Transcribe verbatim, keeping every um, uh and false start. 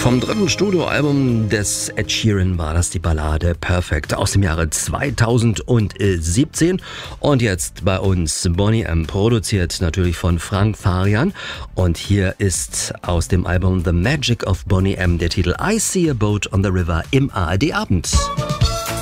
Vom dritten Studioalbum des Ed Sheeran war das die Ballade Perfect aus dem Jahre zweitausendsiebzehn. Und jetzt bei uns Boney M, produziert natürlich von Frank Farian. Und hier ist aus dem Album The Magic of Boney M der Titel I See a Boat on the River im A R D Abend.